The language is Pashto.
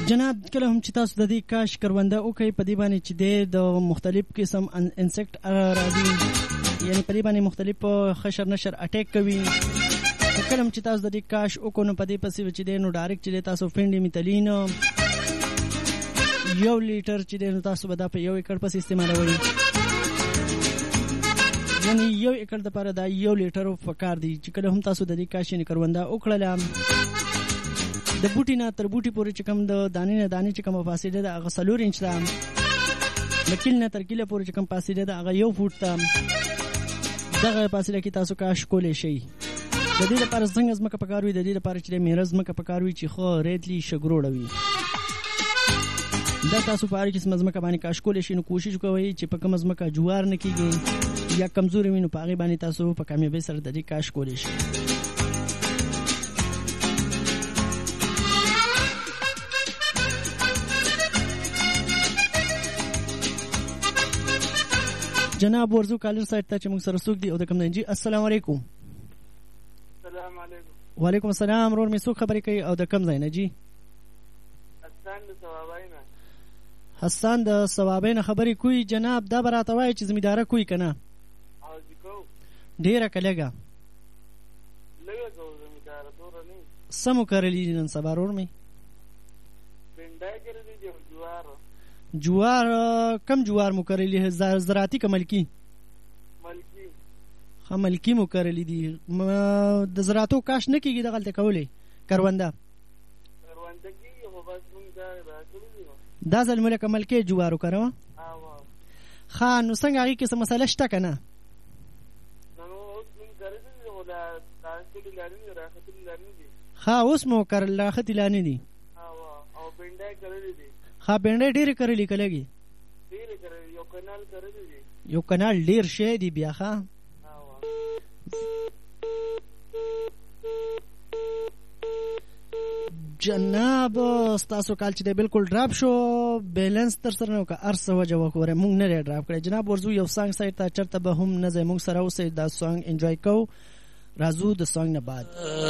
جناب کله هم چې تاسو د دې کاش کرونده وکړئ په دې باندې چې د مختلف قسم انسیکټ راځي، یعنی په دې باندې مختلف خشر نشر اٹیک کوي. کله هم چې تاسو د دې کاش وکړو نو په دې پسې چې دی نو ډایرکټ چې دی تاسو فینډي میتلین 1 لیټر چې دی نو تاسو به دا په 1 ایکړ پسې استعمالوئ، یعنی 1 ایکړ دپاره دا 1 لیټر پکار دی. چې کله هم تاسو د دې کاش یعنې کرونده وکړله د بوټي نه تر بوټي پورې چې کوم د دانې نه دانې چې کومه فاصله ده هغه 4 انچ ده، د کیل نه تر کیله پورې چې کوم فاصله ده هغه 1 فوټ ده. دغه فاصله کې تاسو کاش کولی شئ. د دې لپاره څنګه ځمکه پکار وي؟ د دې لپاره چې د میره ځمکه پکار وي چې ښه ریتلی شګروړه وي. دا تاسو په هر قسمه ځمکه باندې کاش کولی شئ. نو کوشش کوئ چې په کومه ځمکه جوار نه کېږي یا کمزورې وي نو په هغې باندې تاسو په کامیابۍ سره د دې کاش کولی شئ. جناب ورزو کالر سایت ته چې موږ سره څوک دي او د کوم ځای جی؟ السلام علیکم. السلام علیکم. وعلیکم السلام. ورور مې څوک خبرې کوي او د کوم ځای نه جی؟ حسان د ثوابین. حسان د ثوابین خبرې کوي. جناب دا به راته وایي چې زمینداره کوي که نه؟ او ځکو ډېره که لږه؟ لږه کوو زمینداره، دوره نه. څه مو کرلي نن سبا ورور مې؟ بینډای کرلي دي او جوار. جوار کم جوار مو کرلی؟ زراعتی که ملکی؟ ملکی. ښه ملکی مو کرلی دي. د زراعتو کاش نه کېږي دغلته کولی کرونده؟ کرونده کېږي خو بس مونږ دا راکړي دي. دا ځل مو لکه ملکی جوار وکروه؟ ښه نو څنګه هغې کې څه مسله شته که نه؟ نو اوس مونږ کرلي دي خو دا راختلي لا نه دي، راختلي لا نه دي. ښه اوس مو کرل راختې لا نه دي؟ او بینډای کرلي دي. ښه بینډۍ ډېرې کرلي که لږې؟ ډېرې کرلي، یو کنال کرلي دي. یو کنال ډېر شی دی بیا. ښه جناب ستاسو کال چې دی بالکل ډراپ شو، بیلنس در سره نه وکړه، هر څه وجه وګوره موږ نه دی ډراپ کړی. جناب ورځو یو سانګ سایډ ته چېرته به هم نه ځئ، موږ سره اوسئ، دا سانګ انجوای کوو. راځو د سانګ نه بعد.